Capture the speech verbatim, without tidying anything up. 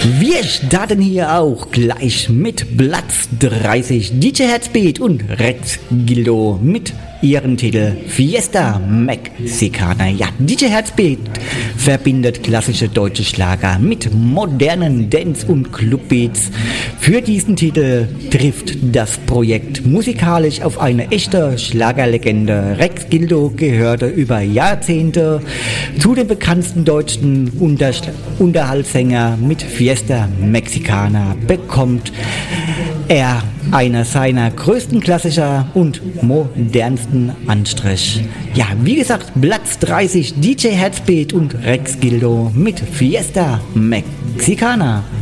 Wir starten hier auch gleich mit Platz dreißig. D J Headsbeat und Rex Gildo mit ihrem Titel Fiesta Mexicana. Ja, D J Headsbeat verbindet klassische deutsche Schlager mit modernen Dance- und Clubbeats. Für diesen Titel trifft das Projekt musikalisch auf eine echte Schlagerlegende. Rex Gildo gehörte über Jahrzehnte zu den bekanntesten deutschen Unter- Unterhaltssänger. Mit Fiesta Mexicana bekommt er einer seiner größten Klassiker und modernsten Anstrich. Ja, wie gesagt, Platz dreißig, D J Headsbeat und Rex Gildo mit Fiesta Mexicana.